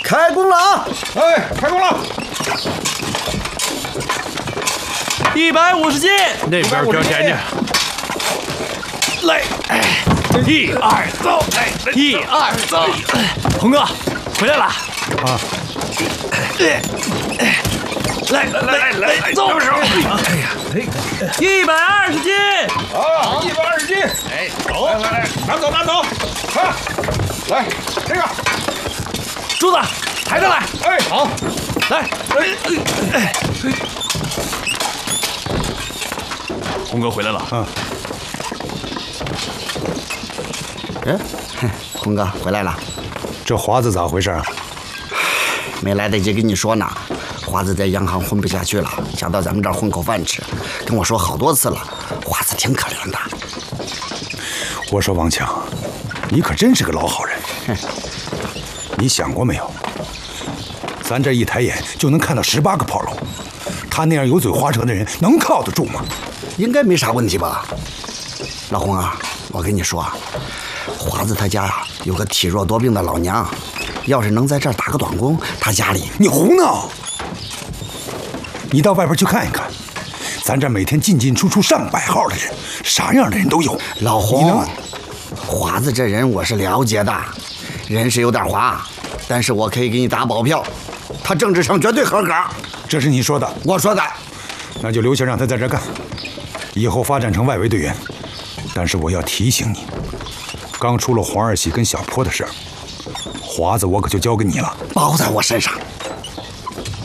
开工了啊！ 哎，开工了 ！150斤，那边交钱去。来，1、2，走！1、2，走！红哥，回来了啊！来，走！哎呀，120斤啊，120斤！哎，走，来，拿走，快，来这个柱子抬上来。 哎，好， 来，红哥回来了。 红哥回来了。 这华子咋回事啊？ 没来得及跟你说呢。华子在洋行混不下去了，想到咱们这儿混口饭吃，跟我说好多次了。华子挺可怜的。 我说王强，你可真是个老好人。你想过没有？咱这一抬眼就能看到18个炮楼，他那样油嘴滑舌的人能靠得住吗？ 应该没啥问题吧？老洪啊，我跟你说，华子他家呀有个体弱多病的老娘，要是能在这儿打个短工，他家里…… 你胡闹！你到外边去看一看，咱这每天进进出出上百号的人，啥样的人都有。 老洪，华子这人我是了解的，人是有点滑，但是我可以给你打保票，他政治上绝对合格。 这是你说的？ 我说的。 那就留下让他在这干，以后发展成外围队员。但是我要提醒你，刚出了黄二喜跟小坡的事儿，华子我可就交给你了， 包在我身上。